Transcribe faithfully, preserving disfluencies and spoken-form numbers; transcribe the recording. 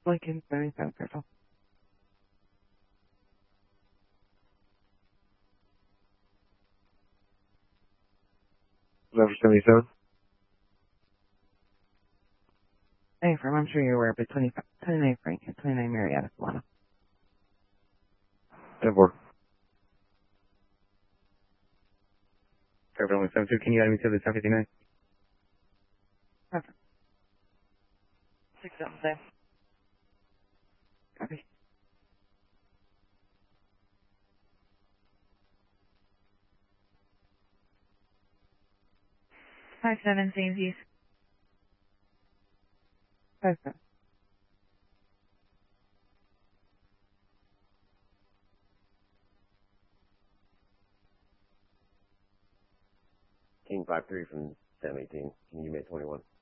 Lincoln, seventy-seven, Crystal. Level seventy-seven. Hey, from I'm sure you're aware, but twenty-nine Frank and twenty-nine Marietta, Solano. ten four. Airport one seven two, can you add me to the ten fifty-nine? Perfect. Six seven same. Copy. Five seven, same views. Five seven. King five three from Sam eighteen. Can you make twenty-one?